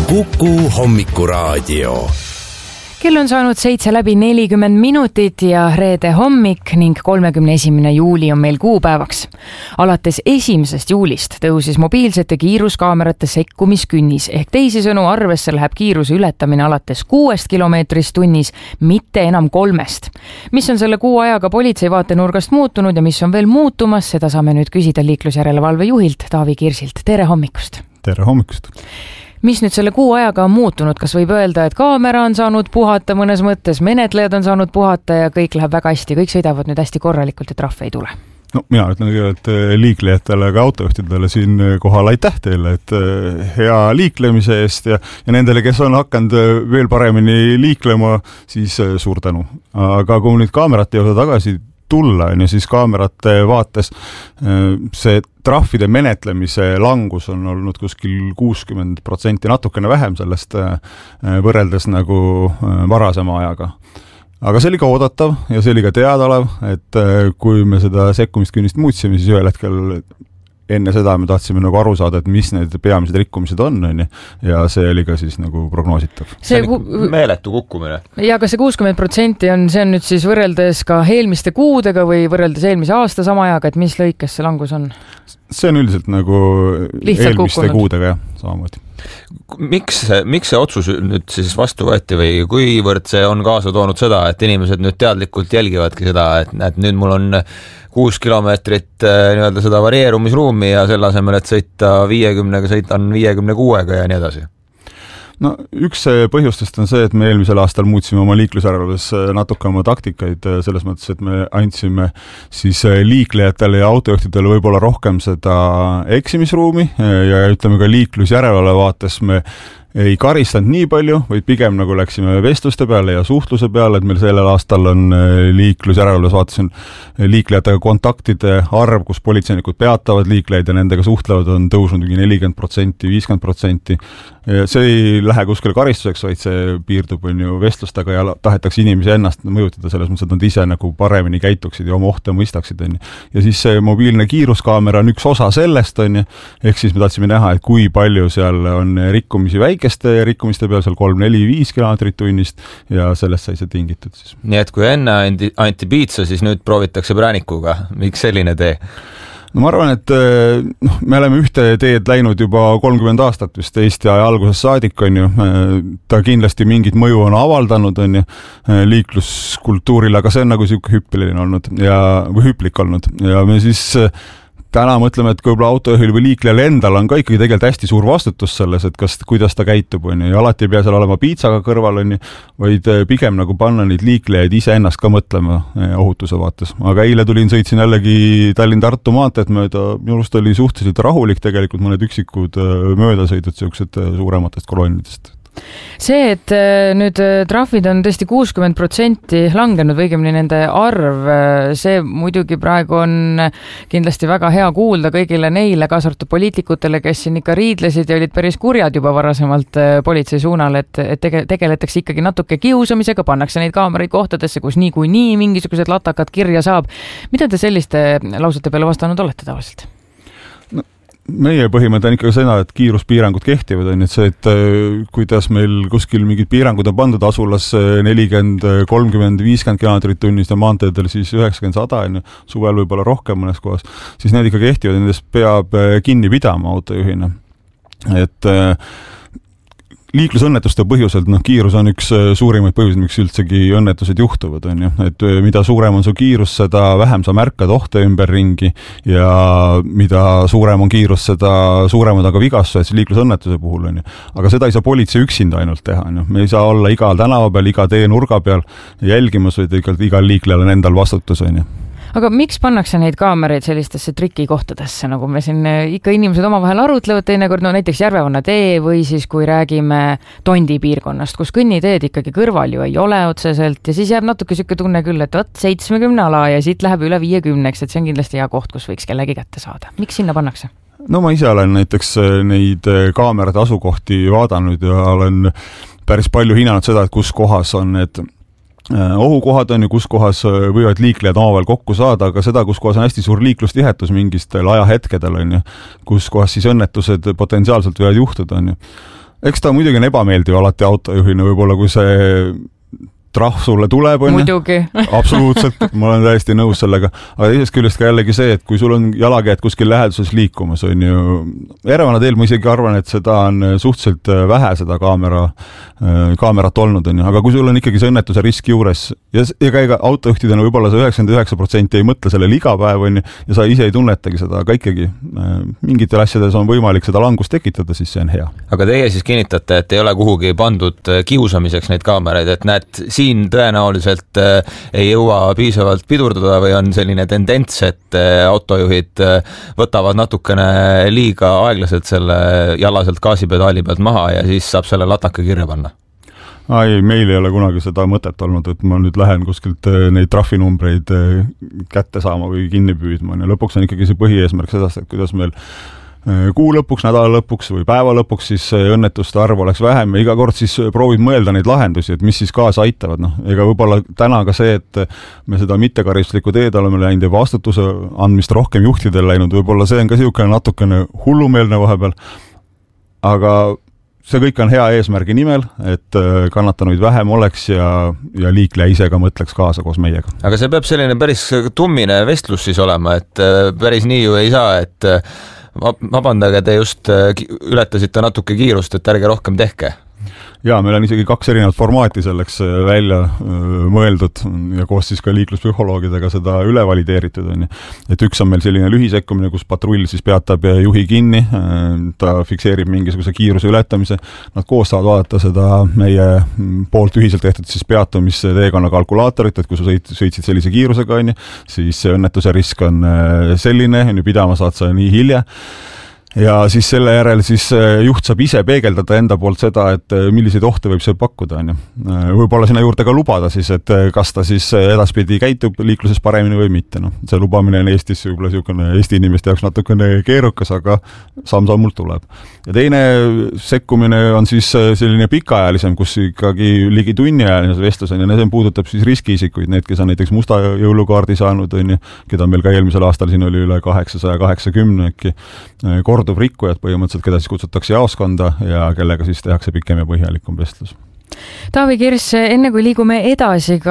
Kuku hommikuraadio. Kell on saanud 7:40 ja reede hommik ning 31. juuli on meil kuupäevaks. Alates 1. juulist tõusis mobiilsete kiiruskaamerate sekkumiskünnis ehk teisisõnu arvesse läheb kiiruse ületamine alates 6 kilomeetrist tunnis, mitte enam 3. Mis on selle kuu ajaga politsei vaatenurgast muutunud ja mis on veel muutumas, seda saame nüüd küsida liiklusjärelevalve juhilt Taavi Kirsilt. Tere hommikust! Tere hommikust! Mis nüüd selle kuu ajaga on muutunud? Kas võib öelda, et kaamera on saanud puhata mõnes mõttes, menetlejad on saanud puhata ja kõik läheb väga hästi, kõik sõidavad nüüd hästi korralikult ja trahve ei tule? No mina ütlen kõigepealt liiklejatele ja autojuhtidele siin kohal aitäh teile, et hea liiklemise eest ja nendele, kes on hakanud veel paremini liiklema, siis suur tänu. Aga kui nüüd kaamerate juurde tagasi tulla, siis kaamerate vaates see trahvide menetlemise langus on olnud kuskil 60%, natukene vähem sellest võrreldes nagu varasema ajaga. Aga see oli ka oodatav ja see oli ka teadaolev, et kui me seda sekkumiskünnist muutsime, siis ühel hetkel enne seda me tahtsime nagu aru saada, et mis need peamised rikkumised on, ja see oli ka siis nagu prognoositav. See on meeletu kukkumine. Ja ka see 60% see on nüüd siis võrreldes ka eelmiste kuudega või võrreldes eelmise aasta sama ajaga, et mis lõikes see langus on? See on üldiselt nagu lihtsalt eelmiste kukkunud. Kuudega, jah, samamoodi. Miks see otsus nüüd siis vastu võeti või kuivõrd see on kaasa toonud seda, et inimesed nüüd teadlikult jälgivadki seda, et nüüd mul on 6 kilomeetrit nii-öelda seda varieerumisruumi ja selle asemel, et sõita 50-ga, sõitan 56-ga ja nii edasi? No üks põhjustest on see, et me eelmisel aastal muutsime oma liiklusjärelevalves natuke oma taktikaid selles mõttes, et me andsime siis liiklejatele ja autojuhtidele võib-olla rohkem seda eksimisruumi ja ütleme ka liiklusjärelevalve vaates me ei karistanud nii palju, vaid pigem nagu läksime vestluste peale ja suhtluse peale, et meil sellel aastal on liiklusjärelevalves vaatasin liiklejatega kontaktide arv, kus politseinikud peatavad liiklejaid ja nendega suhtlevad, on tõusnud 40%, 50%. See ei lähe kuskile karistuseks, vaid see piirdub vestlustega ja tahetakse inimesi ennast mõjutada selles mõttes, et nad ise nagu paremini käituksid ja oma ohte mõistaksid. Ja siis see mobiilne kiiruskaamera on üks osa sellest, ehk siis me tahtsime näha, et kui palju seal on rikkumisi väikeste rikkumiste peal, seal 3, 4, 5 kilomeetrit tunnist ja sellest sai see tingitud siis. Nii et kui enne anti piitsa, siis nüüd proovitakse präänikuga. Miks selline tee? No ma arvan, et me oleme ühte teed läinud juba 30 aastat vist Eesti aja alguses saadik, ta kindlasti mingit mõju on avaldanud liikluskultuurile, aga see on nagu siuke hüppeline olnud või hüplik olnud ja me siis täna mõtleme, et kui autojuhil või liiklejal endal on ka ikkagi tegelikult hästi suur vastutus selles, et kuidas ta käitub, ja alati ei pea seal olema piitsaga kõrval, vaid pigem nagu panna neid liiklejaid ise ennast ka mõtlema ohutuse vaates. Aga eile sõitsin jällegi Tallinn-Tartu maanteed mööda, minu arust oli suhteliselt rahulik tegelikult mõned üksikud möödasõidud siuksed suurematest koloonidest. See, et nüüd trahvid on tõesti 60% langenud, õigemini nende arv, see muidugi praegu on kindlasti väga hea kuulda kõigile neile, kaasa arvatud poliitikutele, kes siin ikka riidlesid ja olid päris kurjad juba varasemalt politsei suunal, et tegeletakse ikkagi natuke kiusamisega, pannakse neid kaameraid kohtadesse, kus nii mingisugused latakad kirja saab. Mida te selliste lausete peale vastanud olete tavaliselt? Meie põhimõte on ikkagi seda, et kiiruspiirangud kehtivad, et see, et kuidas meil kuskil mingid piirangud on pandud asulas 40, 30, 50 kilomeetrit tunnist ja maanteedel siis 90, 100, suvel võib-olla rohkem mõnes kohas, siis need ikka kehtivad, nendest peab kinni pidama autojuhina. Et liiklusõnnetuste põhjuselt, kiirus on üks suurimaid põhjuseid, miks üldsegi õnnetused juhtuvad, et mida suurem on su kiirus, seda vähem sa märkad ohte ümberringi ja mida suurem on kiirus, seda suuremad aga vigastused liiklusõnnetuse puhul, aga seda ei saa politsei üksinda ainult teha, me ei saa olla igal tänava peal, iga tee nurga peal jälgimas, vaid igal liiklejal on endal vastutus, Aga miks pannakse neid kaameraid sellistesse trikikohtadesse, nagu me siin ikka inimesed omavahel arutlevad teinekord, näiteks Järvevanna tee või siis kui räägime Tondi piirkonnast, kus kõnniteed ikkagi kõrval ju ei ole otseselt ja siis jääb natuke siuke tunne küll, et 70 ala ja siit läheb üle 50, et see on kindlasti hea koht, kus võiks kellegi kätte saada. Miks sinna pannakse? No ma ise olen näiteks neid kaamerate asukohti vaadanud ja olen päris palju hinnanud seda, et kus kohas on need ohukohad on ju, kus kohas võivad liiklejad omavahel kokku saada, aga seda, kus kohas on hästi suur liiklustihetus mingistel ajahetkedel on ju, kus kohas siis õnnetused potentsiaalselt võivad juhtuda on ju. Eks ta muidugi on ebameeldiv alati autojuhina, võib-olla kui see trahv sulle tuleb, on muidugi. Absoluutselt, ma olen täiesti nõus sellega, aga teisest küljest ka jällegi see, et kui sul on jalakäed kuskil läheduses liikumas, on ju, Järvana teel ma isegi arvan, et seda on suhteliselt vähe seda kaamerat olnud, on ju, aga kui sul on ikkagi see õnnetuse risk juures ja ega autojuhtidena võib-olla see 99% ei mõtle sellele iga päev, on ju, ja sa ise ei tunnetagi seda, aga ikkagi mingitel asjades on võimalik seda langust tekitada, siis see on hea. Aga teie siis kinnitate, et ei ole kuhugi pandud kiusamiseks neid kaameraid, et näed, siin tõenäoliselt ei jõua piisavalt pidurdada või on selline tendents, et autojuhid võtavad natukene liiga aeglaselt selle jalaselt gaasipedaali pealt maha ja siis saab selle lataka kirja panna? Ei, meil ei ole kunagi seda mõtet olnud, et ma nüüd lähen kuskilt neid trahvinumbreid kätte saama või kinni püüdma. Lõpuks on ikkagi see põhieesmärk sedast, et kuidas meil kuu lõpuks, nädala lõpuks või päeva lõpuks siis õnnetuste arv oleks vähem ja iga kord siis proovib mõelda neid lahendusi, et mis siis kaasa aitavad. Ega võib-olla täna ka see, et me seda mittekaristuslikku teed oleme läinud ja vastutuse andmist rohkem juhtidel läinud, võib-olla see on ka niisugune natukene hullumeelne vahepeal, aga see kõik on hea eesmärgi nimel, et kannatanuid vähem oleks ja liikleja ise ka mõtleks kaasa koos meiega. Aga see peab selline päris tummine vestlus siis olema, et päris nii ju ei saa, et vabandage, te just ületasite natuke kiirust, et ärge rohkem tehke. Jaa, meil on isegi 2 erinevat formaati selleks välja mõeldud ja koos siis ka liikluspsühholoogidega seda üle valideeritud on. Et üks on meil selline lühisekkumine, kus patrull siis peatab juhi kinni, ta fikseerib mingisuguse kiiruse ületamise, nad koos saavad vaadata seda meie poolt ühiselt tehtud siis peatumisteekonna kalkulaatorit, et kui sa sõitsid sellise kiirusega on, siis õnnetuse risk on selline, pidama saad sa nii hilja. Ja siis selle järel siis juht saab ise peegeldada enda poolt seda, et milliseid ohte võib see pakkuda. Võib-olla sinna juurde ka lubada siis, et kas ta siis edaspidi käitub liikluses paremini või mitte. See lubamine on Eestis võib-olla niisugune Eesti inimeste jaoks natukene keerukas, aga samm-sammult tuleb. Ja teine sekkumine on siis selline pikaajalisem, kus ikkagi ligi tunniajaline vestlus on ja see puudutab siis riskiisikuid, need, kes on näiteks musta jõulukaardi saanud, keda meil ka eelmisel aastal siin oli üle 880 äkki, korduv rikkujad põhimõtteliselt, keda siis kutsutakse jaoskonda ja kellega siis tehakse pikem ja põhjalikum vestlus. Taavi Kirs, enne kui liigume edasi ka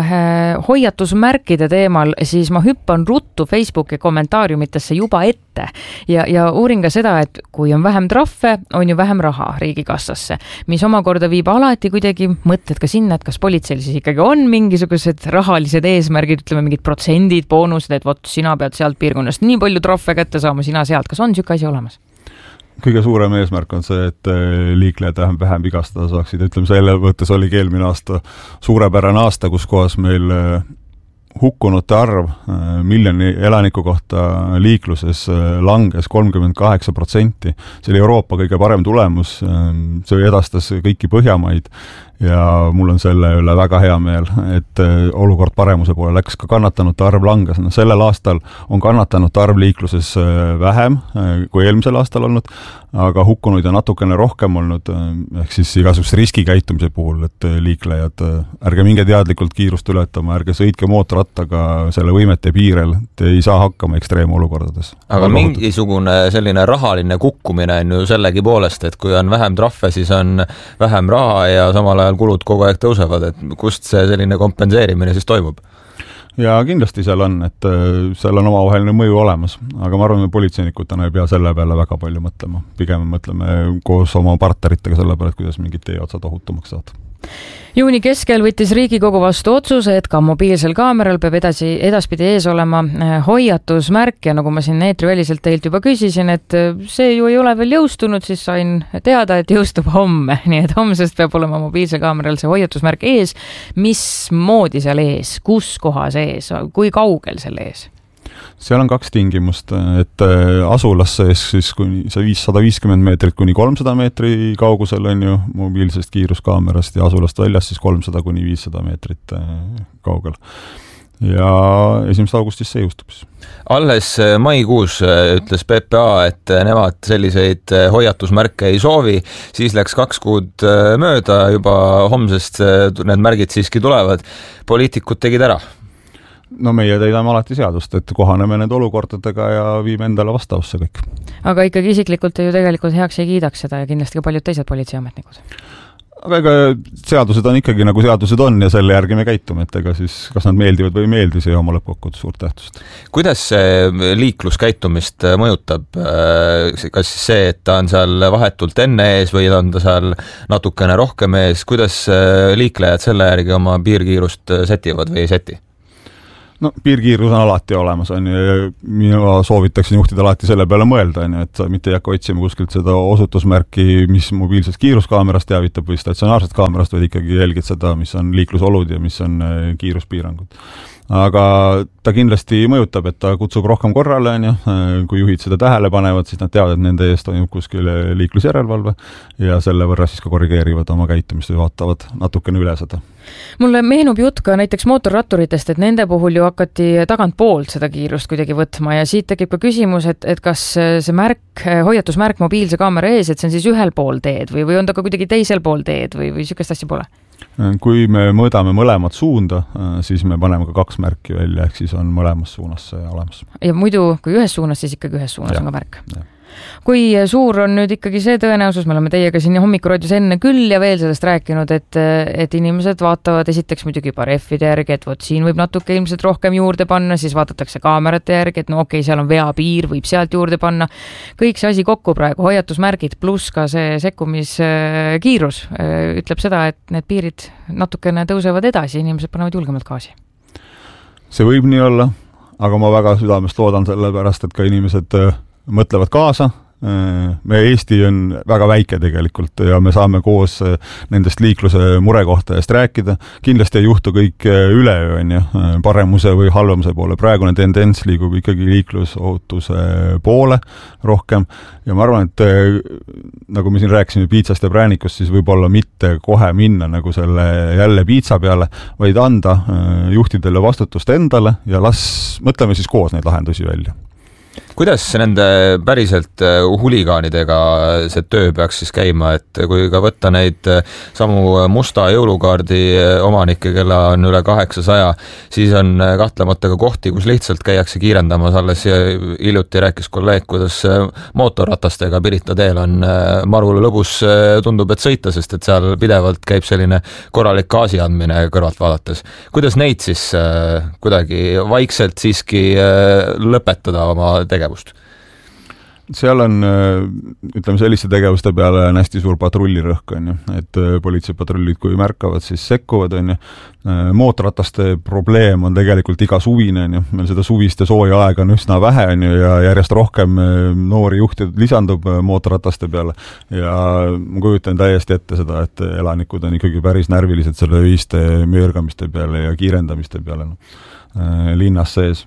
hoiatusmärkide teemal, siis ma hüppan ruttu Facebooki kommentaariumitesse juba ette ja uurin ka seda, et kui on vähem trahve, on ju vähem raha riigikassasse, mis omakorda viib alati kuidagi mõtted ka sinna, et kas politseil siis ikkagi on mingisugused rahalised eesmärgid, ütleme mingid protsendid, boonused, et vot sina pead sealt piirkonnast nii palju trahve kätte saama, sina sealt, kas on niisugune asi olemas? Kõige suurem eesmärk on see, et liiklejad vähem vigastada saaksid. Ütleme, selle võttes oligi eelmine aasta suurepärane aasta, kus kohas meil hukkunute arv miljoni elaniku kohta liikluses langes 38%. See oli Euroopa kõige parem tulemus, see edastas kõiki Põhjamaid ja mul on selle üle väga hea meel, et olukord paremuse poole läks, ka kannatanute arv langes. Sellel aastal on kannatanute arv liikluses vähem kui eelmisel aastal olnud, aga hukkunuid on natukene rohkem olnud, ehk siis igasuguse riskikäitumise puhul, et liiklejad, ärge minge teadlikult kiirust ületama, ärge sõitke mootorrattaga selle võimete piirel, te ei saa hakkama ekstreemolukordades. Aga mingisugune selline rahaline kukkumine on ju sellegi poolest, et kui on vähem trahve, siis on vähem raha ja samal ajal kulud kogu aeg tõusevad, et kust see selline kompenseerimine siis toimub? Ja kindlasti seal on, et seal on omavaheline mõju olemas, aga ma arvan, et politseinikutena ei pea selle peale väga palju mõtlema. Pigem mõtleme koos oma partneritega selle peale, et kuidas mingid teeotsad ohutumaks saada. Juuni keskel võttis Riigikogu vastu otsuse, et ka mobiilsel kaameral peab edaspidi ees olema hoiatusmärk ja nagu ma siin eetriväliselt teilt juba küsisin, et see ju ei ole veel jõustunud, siis sain teada, et jõustub homme, nii et homsest peab olema mobiilsel kaameral see hoiatusmärk ees. Mismoodi seal ees, kus kohas ees, kui kaugel selle ees? Seal on 2 tingimust, et asulas sees siis kuni 150 meetrit kuni 300 meetri kaugusel on ju mobiilsest kiiruskaamerast ja asulast väljas siis 300 kuni 500 meetrit kaugel. Ja 1. augustis see jõustub. Alles maikuus ütles PPA, et nemad selliseid hoiatusmärke ei soovi, siis läks 2 kuud mööda, juba homsest need märgid siiski tulevad. Poliitikud tegid ära. No meie täidame alati seadust, et kohaneme nende olukordadega ja viime endale vastavusse kõik. Aga ikkagi isiklikult ju tegelikult heaks ei kiidaks seda ja kindlasti ka paljud teised politseiametnikud. Aga ega seadused on ikkagi nagu seadused on ja selle järgi me käitume, et ega siis kas nad meeldivad või ei meeldi, see oma lõppkokkuvõttes suurt tähtsust. Kuidas see liikluskäitumist mõjutab? Kas see, et ta on seal vahetult enne ees või on ta seal natukene rohkem ees? Kuidas liiklejad selle järgi oma piirkiirust setivad või ei seti? No piirkiirus on alati olemas, on ju, ja mina soovitaksin juhtida alati selle peale mõelda, on ju, et sa mitte ei hakka otsima kuskilt seda osutusmärki, mis mobiilsest kiiruskaamerast teavitab või statsionaarsest kaamerast, vaid ikkagi jälgid seda, mis on liiklusolud ja mis on kiiruspiirangud. Aga ta kindlasti mõjutab, et ta kutsub rohkem korrale, on ju, kui juhid seda tähele panevad, siis nad teavad, et nende eest toimub kuskil liiklusjärelevalve ja selle võrra siis ka korrigeerivad oma käitumist või vaatavad natukene üle seda. Mulle meenub jutt ka näiteks mootorratturitest, et nende puhul ju hakati tagant poolt seda kiirust kuidagi võtma ja siit tekib ka küsimus, et kas see märk, hoiatusmärk mobiilse kaamera ees, et see on siis ühel pool teed või on ta ka kuidagi teisel pool teed või sükest asja pole? Kui me mõõdame mõlemat suunda, siis me paneme ka 2 märki välja, ehk siis on mõlemas suunas see olemas. Ja muidu, kui ühes suunas, siis ikkagi ühes suunas on ka märk. Kui suur on nüüd ikkagi see tõenäosus, me oleme teiega siin hommikuraadios enne küll ja veel sellest rääkinud, et inimesed vaatavad esiteks muidugi bareffide järgi, et võt siin võib natuke ilmselt rohkem juurde panna, siis vaadatakse kaamerate järgi, et no okei, seal on veapiir, võib sealt juurde panna. Kõik see asi kokku praegu, hoiatusmärgid pluss ka see sekkumiskiirus ütleb seda, et need piirid natukene tõusevad edasi, inimesed panevad julgemalt gaasi. See võib nii olla, aga ma väga südamest loodan selle pärast, et ka inimesed mõtlevad kaasa. Me Eesti on väga väike tegelikult ja me saame koos nendest liikluse murekohtadest rääkida. Kindlasti ei juhtu kõik üleöö, on ju, paremuse või halvemuse poole. Praegune tendents liigub ikkagi liiklusohutuse poole rohkem ja ma arvan, et nagu me siin rääkisime piitsast ja präänikust, siis võib-olla mitte kohe minna nagu selle jälle piitsa peale, vaid anda juhtidele vastutust endale ja mõtleme siis koos neid lahendusi välja. Kuidas nende päriselt huligaanidega see töö peaks siis käima, et kui ka võtta neid samu musta jõulukaardi omanikke, kella on üle 800, siis on kahtlemata ka kohti, kus lihtsalt käiakse kiirendamas alles ja hiljuti rääkis kolleeg, kuidas mootorratastega Pirita teel on marul lõbus tundub, et sõita, sest et seal pidevalt käib selline korralik gaasi andmine kõrvalt vaadates. Kuidas neid siis kuidagi vaikselt siiski lõpetada oma tegevust? Seal on, ütleme, selliste tegevuste peale on hästi suur patrullirõhk, on ju, et politseipatrullid, kui märkavad, siis sekkuvad, on ju. Mootorrataste probleem on tegelikult iga suvine, on ju. Meil seda suvist ja sooja aega on üsna vähe, on ju, ja järjest rohkem noori juhtid lisandub mootorrataste peale. Ja ma kujutan täiesti ette seda, et elanikud on ikkagi päris närvilised selle öiste möörgamiste peale ja kiirendamiste peale linnas sees.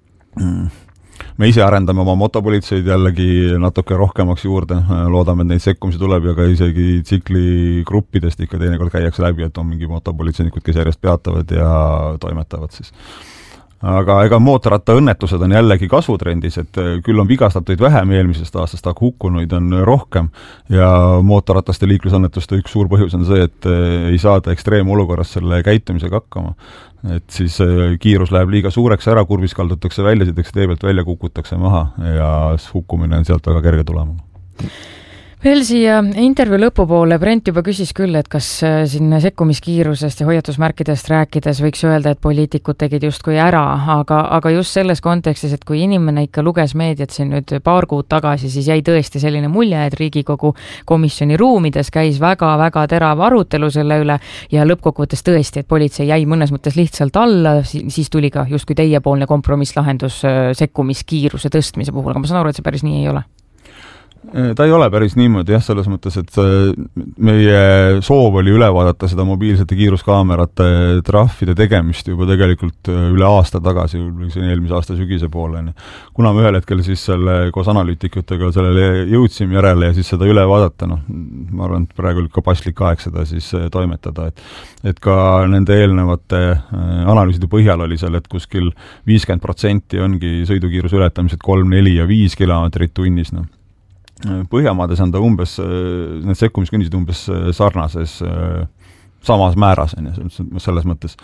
Me ise arendame oma motopolitseid jällegi natuke rohkemaks juurde, loodame, et neid sekkumisi tuleb ja ka isegi tsikligruppidest ikka teinekord käiakse läbi, et on mingi motopolitseinikud, kes järjest peatavad ja toimetavad siis. Aga ega mootorratta õnnetused on jällegi kasvutrendis, et küll on vigastatuid vähem eelmisest aastast, aga hukkunuid on rohkem ja mootorrataste liiklusõnnetuste üks suur põhjus on see, et ei saada ekstreemolukorras selle käitumisega hakkama. Et siis kiirus läheb liiga suureks ära, kurvis kaldutakse välja, sitakse tee pealt välja, kukutakse maha ja hukkumine on sealt väga kerge tulema. Veel siia intervjuu lõpupoole Brent juba küsis küll, et kas siin sekkumiskiirusest ja hoiatusmärkidest rääkides võiks öelda, et poliitikud tegid justkui ära, aga just selles kontekstis, et kui inimene ikka luges meediat siin nüüd paar kuud tagasi, siis jäi tõesti selline mulje, et Riigikogu komisjoni ruumides käis väga-väga terav arutelu selle üle ja lõppkokkuvõttes tõesti, et politsei jäi mõnes mõttes lihtsalt alla, siis tuli ka justkui teiepoolne kompromisslahendus sekkumiskiiruse tõstmise puhul, aga ma saan aru, et see päris nii ei ole. Ta ei ole päris niimoodi, jah, selles mõttes, et meie soov oli üle vaadata seda mobiilsete kiiruskaamerate trahvide tegemist juba tegelikult üle aasta tagasi, eelmise aasta sügise poole. Kuna me ühel hetkel siis selle koos analüütikutega sellele jõudsime järele ja siis seda üle vaadata, ma arvan, et praegu oli ka paslik aeg seda siis toimetada, et ka nende eelnevate analüüside põhjal oli seal, et kuskil 50% ongi sõidukiiruse ületamised 3, 4 ja 5 kilomeetrit tunnis, Põhjamaades on ta umbes, need sekkumiskünnised umbes sarnases, samas määras, selles mõttes.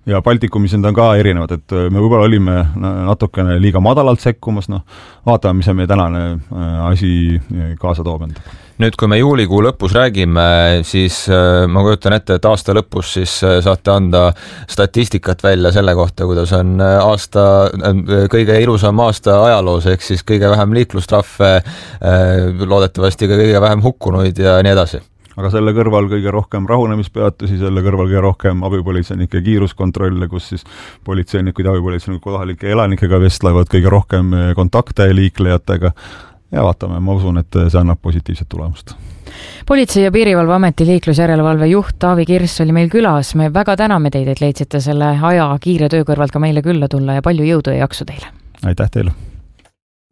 ja Baltikumis need on ka erinevad, et me võib-olla olime natukene liiga madalalt sekkumas, vaatame, mis meie tänane asi kaasa toob enda. Nüüd, kui me juulikuu lõpus räägime, siis ma kujutan ette, et aasta lõpus siis saate anda statistikat välja selle kohta, kuidas on aasta kõige ilusam aasta ajaloos, ehk siis kõige vähem liiklustrahve, loodetavasti ka kõige vähem hukkunuid ja nii edasi. Aga selle kõrval kõige rohkem rahunemispeatusi, selle kõrval kõige rohkem abipolitseinike kiiruskontrolle, kus siis politseinikud ja abipolitseinikud kohalike elanikega vestlevad, kõige rohkem kontakte liiklejatega ja vaatame, ma usun, et see annab positiivset tulemust. Politsei- ja Piirivalveameti liiklusjärelevalve juht Taavi Kirss oli meil külas. Me väga täname teid, et leidsite selle aja kiire töö kõrvalt ka meile külla tulla ja palju jõudu ja jaksu teile. Aitäh teile!